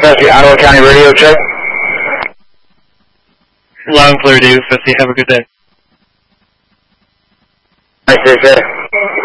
50, Ottawa County Radio, check. Loud and clear, David 50. Have a good day. Nice day, sir.